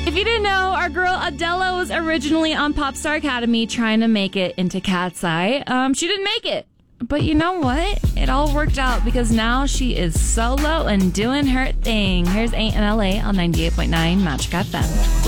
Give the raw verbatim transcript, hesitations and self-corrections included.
If you didn't know, our girl Adela was originally on Popstar Academy trying to make it into Cat's Eye. Um, she didn't make it. But you know what? It all worked out because now she is solo and doing her thing. Here's eight in L A on ninety-eight point nine Magic F M.